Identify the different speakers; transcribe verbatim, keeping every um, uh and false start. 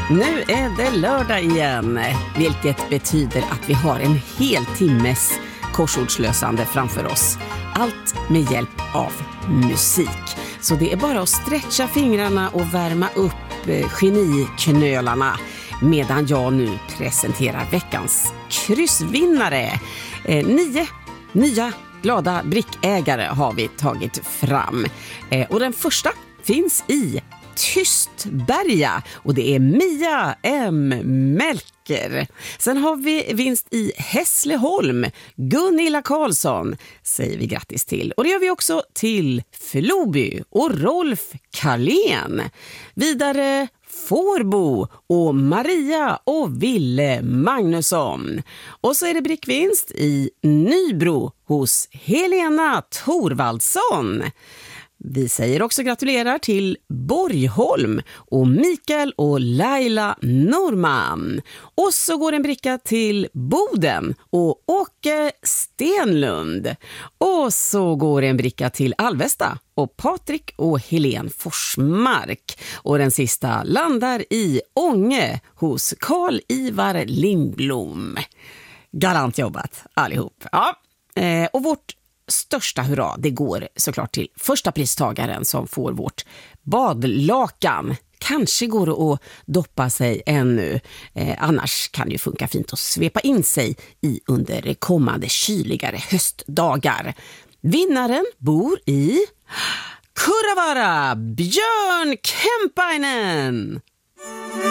Speaker 1: Nu är det lördag igen, vilket betyder att vi har en hel timmes korsordslösande framför oss. Allt med hjälp av musik. Så det är bara att stretcha fingrarna och värma upp geniknölarna medan jag nu presenterar veckans kryssvinnare. Eh, nio nya glada brickägare har vi tagit fram. Eh, och den första finns i Tystberga och det är Mia M. Melker. Sen har vi vinst i Hässleholm. Gunilla Karlsson säger vi grattis till. Och det gör vi också till Floby och Rolf Karlén. Vidare Fårbo och Maria och Ville Magnusson. Och så är det brickvinst i Nybro hos Helena Thorvaldsson. Vi säger också gratulerar till Borgholm och Mikael och Laila Norman. Och så går en bricka till Boden och Åke Stenlund. Och så går en bricka till Alvesta och Patrik och Helen Forsmark. Och den sista landar i Ånge hos Karl-Ivar Lindblom. Galant jobbat allihop. Ja, eh, och vårt största hurra, det går såklart till första pristagaren som får vårt badlakan. Kanske går det att doppa sig ännu, eh, annars kan det ju funka fint att svepa in sig i under kommande kyligare höstdagar. Vinnaren bor i Kurravara, Björn Kempäinen.